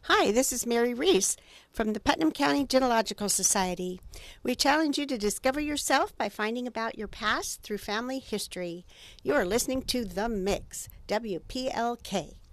Hi, this is Mary Reese from the Putnam County Genealogical Society. We challenge you to discover yourself by finding about your past through family history. You are listening to The Mix, WPLK.